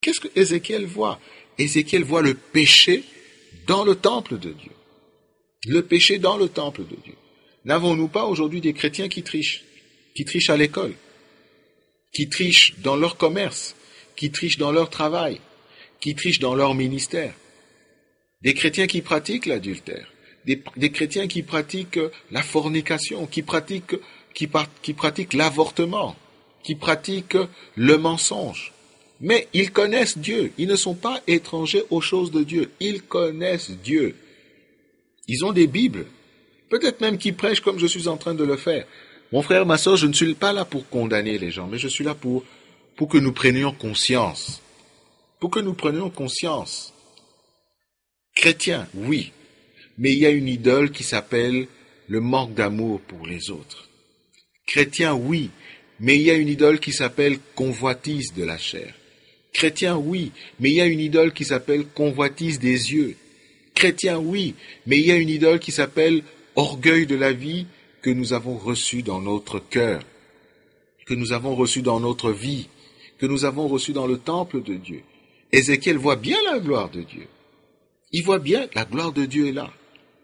Qu'est-ce que Ézéchiel voit? Ézéchiel voit le péché dans le temple de Dieu. Le péché dans le temple de Dieu. N'avons-nous pas aujourd'hui des chrétiens qui trichent à l'école, qui trichent dans leur commerce, qui trichent dans leur travail, qui trichent dans leur ministère? Des chrétiens qui pratiquent l'adultère, des chrétiens qui pratiquent la fornication, qui pratiquent l'avortement, qui pratiquent le mensonge. Mais ils connaissent Dieu, ils ne sont pas étrangers aux choses de Dieu, ils connaissent Dieu. Ils ont des Bibles, peut-être même qu'ils prêchent comme je suis en train de le faire. Mon frère, ma soeur, je ne suis pas là pour condamner les gens, mais je suis là pour que nous prenions conscience. Pour que nous prenions conscience. Chrétien, oui, mais il y a une idole qui s'appelle le manque d'amour pour les autres. Chrétien, oui, mais il y a une idole qui s'appelle convoitise de la chair. Chrétien, oui, mais il y a une idole qui s'appelle convoitise des yeux. Chrétien, oui, mais il y a une idole qui s'appelle orgueil de la vie que nous avons reçu dans notre cœur, que nous avons reçu dans notre vie, que nous avons reçu dans le temple de Dieu. Ézéchiel voit bien la gloire de Dieu. Il voit bien la gloire de Dieu est là.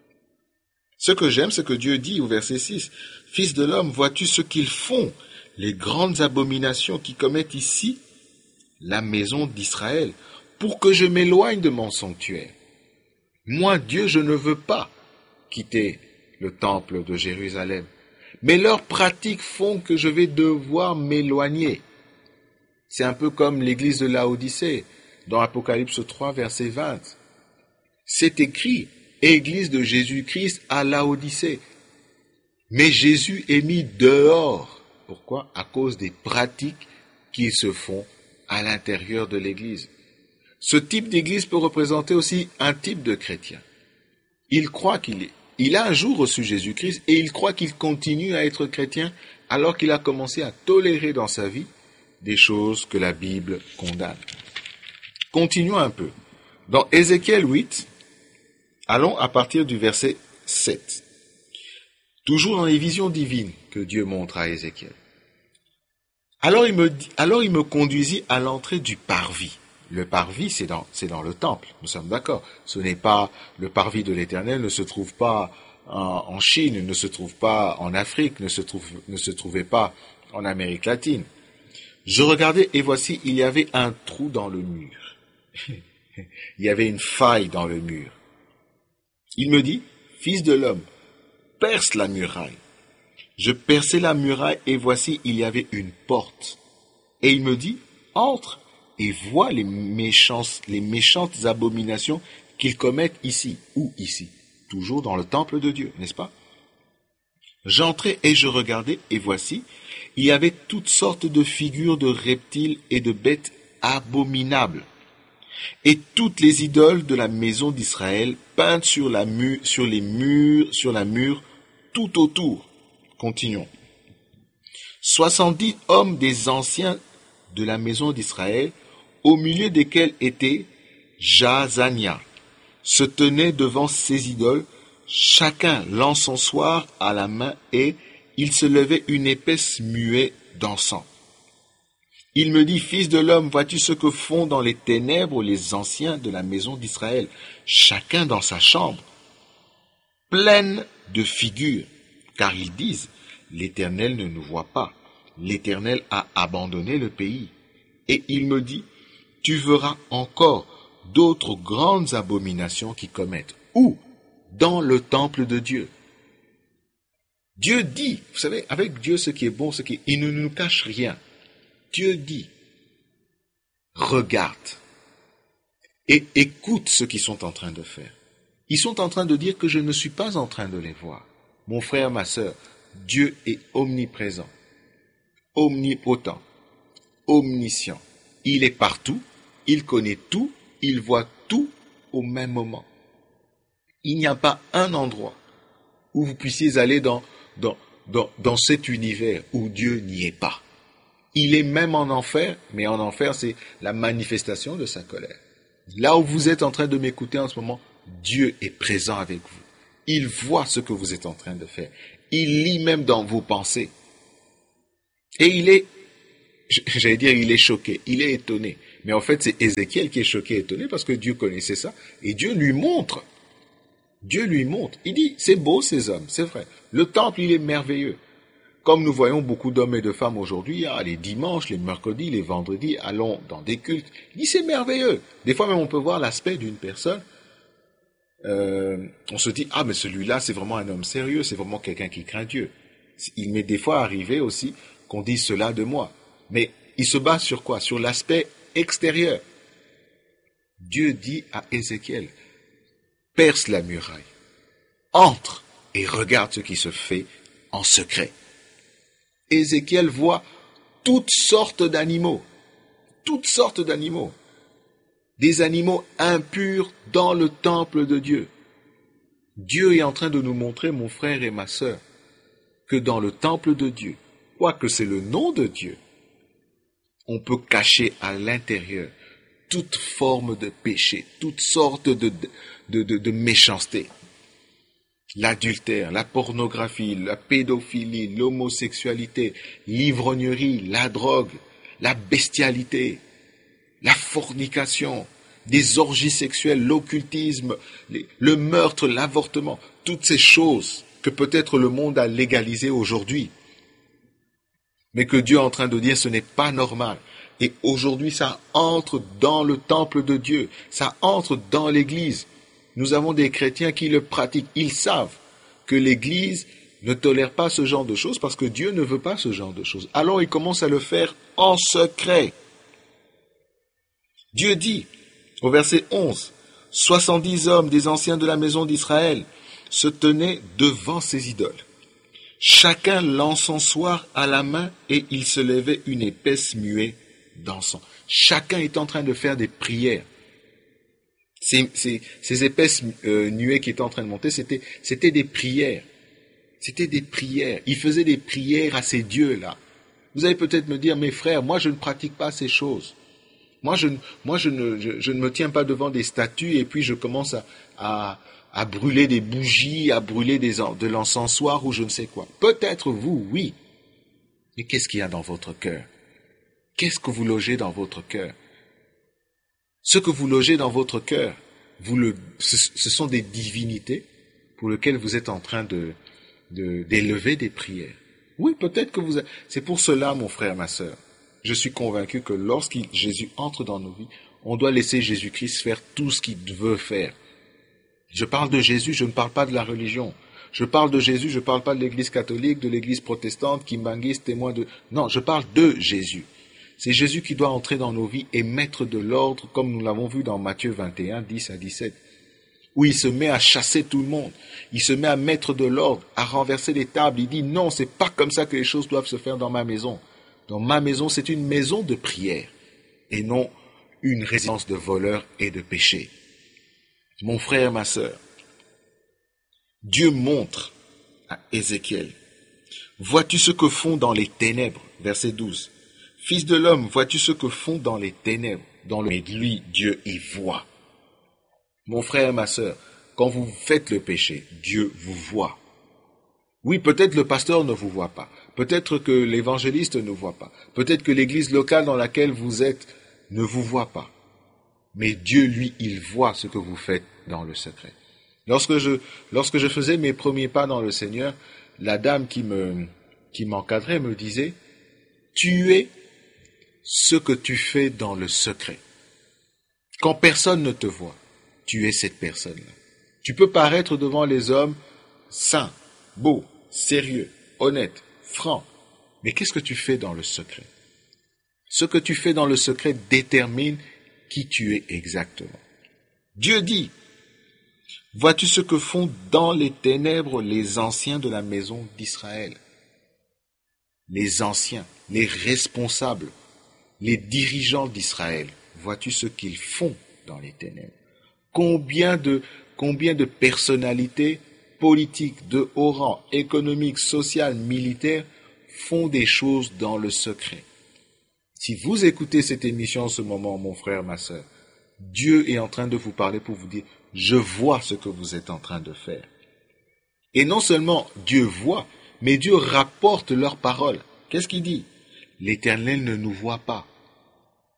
Ce que j'aime, c'est que Dieu dit au verset 6, « Fils de l'homme, vois-tu ce qu'ils font, les grandes abominations qui commettent ici, la maison d'Israël, pour que je m'éloigne de mon sanctuaire. Moi, Dieu, je ne veux pas quitter le temple de Jérusalem, mais leurs pratiques font que je vais devoir m'éloigner. » C'est un peu comme l'église de Laodicée, dans Apocalypse 3, verset 20. C'est écrit, église de Jésus-Christ à Laodicée. Mais Jésus est mis dehors. Pourquoi? À cause des pratiques qui se font à l'intérieur de l'église. Ce type d'église peut représenter aussi un type de chrétien. Il croit il a un jour reçu Jésus-Christ et il croit qu'il continue à être chrétien alors qu'il a commencé à tolérer dans sa vie des choses que la Bible condamne. Continuons un peu. Dans Ézéchiel 8, allons à partir du verset 7. Toujours dans les visions divines que Dieu montre à Ézéchiel. Alors il me conduisit à l'entrée du parvis. Le parvis, c'est dans le temple, nous sommes d'accord. Ce n'est pas, le parvis de l'Éternel ne se trouve pas en Chine, ne se trouve pas en Afrique, ne se trouvait pas en Amérique latine. Je regardais et voici, il y avait un trou dans le mur. Il y avait une faille dans le mur. Il me dit, « Fils de l'homme, perce la muraille. » Je perçai la muraille et voici, il y avait une porte. Et il me dit, « Entre et vois les méchantes abominations qu'ils commettent ici. » Où ici? Toujours dans le temple de Dieu, n'est-ce pas? J'entrai et je regardai et voici, il y avait toutes sortes de figures de reptiles et de bêtes abominables. Et toutes les idoles de la maison d'Israël peintes sur la mur, tout autour. Continuons. 70 hommes des anciens de la maison d'Israël, au milieu desquels était Jaazania, se tenaient devant ces idoles, chacun l'encensoir à la main, et il se levait une épaisse nuée d'encens. Il me dit, « Fils de l'homme, vois-tu ce que font dans les ténèbres les anciens de la maison d'Israël, chacun dans sa chambre, pleine de figures, car ils disent, l'Éternel ne nous voit pas, l'Éternel a abandonné le pays. » Et il me dit, « Tu verras encore d'autres grandes abominations qui commettent. » Où? Dans le temple de Dieu. Dieu dit, vous savez, avec Dieu, ce qui est bon, il ne nous cache rien. Dieu dit, regarde et écoute ce qu'ils sont en train de faire. Ils sont en train de dire que je ne suis pas en train de les voir. Mon frère, ma sœur, Dieu est omniprésent, omnipotent, omniscient. Il est partout, il connaît tout, il voit tout au même moment. Il n'y a pas un endroit où vous puissiez aller dans cet univers où Dieu n'y est pas. Il est même en enfer, mais en enfer, c'est la manifestation de sa colère. Là où vous êtes en train de m'écouter en ce moment, Dieu est présent avec vous. Il voit ce que vous êtes en train de faire. Il lit même dans vos pensées. Et il est choqué, il est étonné. Mais en fait, c'est Ézéchiel qui est choqué, étonné, parce que Dieu connaissait ça, et Dieu lui montre. Dieu lui montre. Il dit, c'est beau ces hommes, c'est vrai. Le temple, il est merveilleux. Comme nous voyons beaucoup d'hommes et de femmes aujourd'hui, les dimanches, les mercredis, les vendredis, allons dans des cultes. Il dit, c'est merveilleux. Des fois même, on peut voir l'aspect d'une personne. On se dit, mais celui-là, c'est vraiment un homme sérieux, c'est vraiment quelqu'un qui craint Dieu. Il m'est des fois arrivé aussi qu'on dise cela de moi. Mais il se base sur quoi? Sur l'aspect extérieur. Dieu dit à Ézéchiel, perce la muraille, entre et regarde ce qui se fait en secret. Ézéchiel voit toutes sortes d'animaux, des animaux impurs dans le temple de Dieu. Dieu est en train de nous montrer, mon frère et ma sœur, que dans le temple de Dieu, quoique c'est le nom de Dieu, on peut cacher à l'intérieur toute forme de péché, toutes sortes de méchanceté. L'adultère, la pornographie, la pédophilie, l'homosexualité, l'ivrognerie, la drogue, la bestialité, la fornication, des orgies sexuelles, l'occultisme, le meurtre, l'avortement, toutes ces choses que peut-être le monde a légalisées aujourd'hui. Mais que Dieu est en train de dire, ce n'est pas normal. Et aujourd'hui, ça entre dans le temple de Dieu, ça entre dans l'Église. Nous avons des chrétiens qui le pratiquent. Ils savent que l'Église ne tolère pas ce genre de choses parce que Dieu ne veut pas ce genre de choses. Alors ils commencent à le faire en secret. Dieu dit, au verset 11, 70 hommes des anciens de la maison d'Israël se tenaient devant ces idoles. Chacun l'encensoir à la main et il se levait une épaisse nuée d'encens. Chacun est en train de faire des prières. Ces épaisses nuées qui étaient en train de monter, c'était des prières. C'était des prières. Ils faisaient des prières à ces dieux-là. Vous allez peut-être me dire, mes frères, moi je ne pratique pas ces choses. Moi je ne me tiens pas devant des statues et puis je commence à brûler des bougies, à brûler de l'encensoir ou je ne sais quoi. Peut-être vous, oui. Mais qu'est-ce qu'il y a dans votre cœur? Qu'est-ce que vous logez dans votre cœur? Ce que vous logez dans votre cœur, ce sont des divinités pour lesquelles vous êtes en train d'élever des prières. Oui, peut-être que c'est pour cela, mon frère, ma sœur. Je suis convaincu que lorsque Jésus entre dans nos vies, on doit laisser Jésus-Christ faire tout ce qu'il veut faire. Je parle de Jésus, je ne parle pas de la religion. Je parle de Jésus, je ne parle pas de l'église catholique, de l'église protestante, kimbanguiste, témoin de... Non, je parle de Jésus. C'est Jésus qui doit entrer dans nos vies et mettre de l'ordre, comme nous l'avons vu dans Matthieu 21, 10 à 17, où il se met à chasser tout le monde. Il se met à mettre de l'ordre, à renverser les tables. Il dit non, c'est pas comme ça que les choses doivent se faire dans ma maison. Dans ma maison, c'est une maison de prière et non une résidence de voleurs et de péchés. Mon frère, ma sœur, Dieu montre à Ézéchiel, vois-tu ce que font dans les ténèbres, verset 12. Fils de l'homme, vois-tu ce que font dans les ténèbres, mais lui, Dieu y voit. Mon frère, ma sœur, quand vous faites le péché, Dieu vous voit. Oui, peut-être le pasteur ne vous voit pas, peut-être que l'évangéliste ne voit pas, peut-être que l'église locale dans laquelle vous êtes ne vous voit pas. Mais Dieu, lui, il voit ce que vous faites dans le secret. Lorsque je faisais mes premiers pas dans le Seigneur, la dame qui m'encadrait me disait, tu es ce que tu fais dans le secret. Quand personne ne te voit, tu es cette personne-là. Tu peux paraître devant les hommes saint, beau, sérieux, honnête, franc. Mais qu'est-ce que tu fais dans le secret? Ce que tu fais dans le secret détermine qui tu es exactement. Dieu dit, vois-tu ce que font dans les ténèbres les anciens de la maison d'Israël? Les anciens, les responsables, les dirigeants d'Israël, vois-tu ce qu'ils font dans les ténèbres? Combien de personnalités politiques de haut rang, économiques, sociales, militaires font des choses dans le secret? Si vous écoutez cette émission en ce moment, mon frère, ma sœur, Dieu est en train de vous parler pour vous dire, je vois ce que vous êtes en train de faire. Et non seulement Dieu voit, mais Dieu rapporte leurs paroles. Qu'est-ce qu'il dit? L'Éternel ne nous voit pas.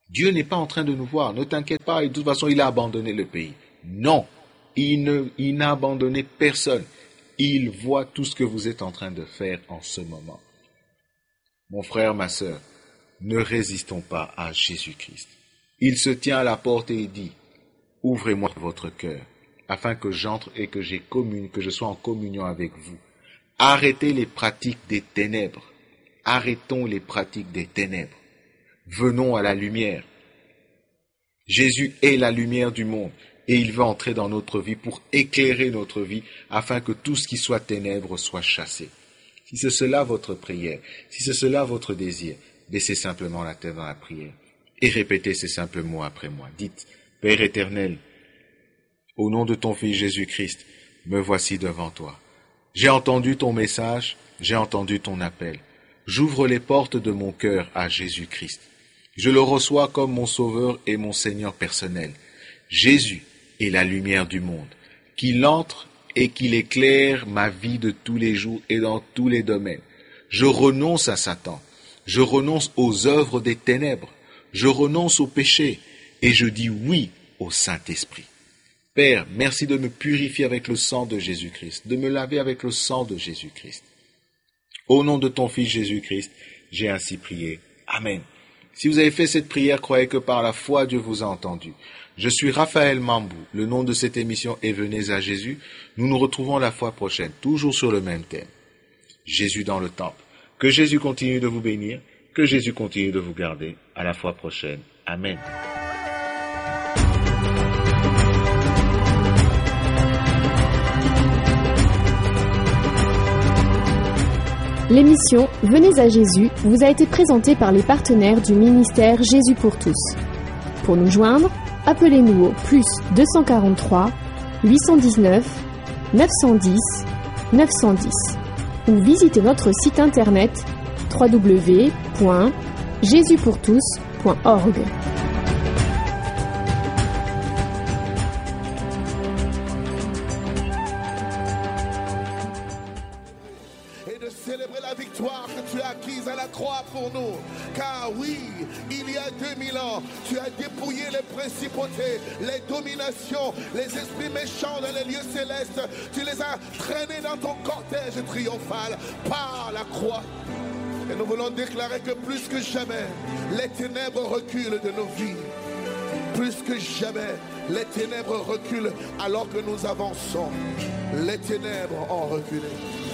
Dieu n'est pas en train de nous voir. Ne t'inquiète pas, et de toute façon, il a abandonné le pays. Non, il n'a abandonné personne. Il voit tout ce que vous êtes en train de faire en ce moment. Mon frère, ma sœur, ne résistons pas à Jésus-Christ. Il se tient à la porte et il dit, « Ouvrez-moi votre cœur, afin que j'entre et que je sois en communion avec vous. » Arrêtez les pratiques des ténèbres. Arrêtons les pratiques des ténèbres. Venons à la lumière. Jésus est la lumière du monde et il veut entrer dans notre vie pour éclairer notre vie afin que tout ce qui soit ténèbres soit chassé. Si c'est cela votre prière, si c'est cela votre désir, baissez simplement la tête dans la prière et répétez ces simples mots après moi. Dites, Père éternel, au nom de ton Fils Jésus-Christ, me voici devant toi. J'ai entendu ton message, j'ai entendu ton appel. J'ouvre les portes de mon cœur à Jésus-Christ. Je le reçois comme mon Sauveur et mon Seigneur personnel. Jésus est la lumière du monde, qu'il entre et qu'il éclaire ma vie de tous les jours et dans tous les domaines. Je renonce à Satan, je renonce aux œuvres des ténèbres, je renonce au péché et je dis oui au Saint-Esprit. Père, merci de me purifier avec le sang de Jésus-Christ, de me laver avec le sang de Jésus-Christ. Au nom de ton Fils Jésus-Christ, j'ai ainsi prié. Amen. Si vous avez fait cette prière, croyez que par la foi, Dieu vous a entendu. Je suis Raphaël Mambou. Le nom de cette émission est Venez à Jésus. Nous nous retrouvons la fois prochaine, toujours sur le même thème. Jésus dans le temple. Que Jésus continue de vous bénir, que Jésus continue de vous garder. À la fois prochaine. Amen. L'émission Venez à Jésus vous a été présentée par les partenaires du ministère Jésus pour tous. Pour nous joindre, appelez-nous au plus 243 819 910 910 ou visitez notre site internet www.jesuspourtous.org. Célébrer la victoire que tu as acquise à la croix pour nous. Car oui, il y a 2000 ans, tu as dépouillé les principautés, les dominations, les esprits méchants dans les lieux célestes. Tu les as traînés dans ton cortège triomphal par la croix. Et nous voulons déclarer que plus que jamais, les ténèbres reculent de nos vies. Plus que jamais, les ténèbres reculent alors que nous avançons. Les ténèbres ont reculé.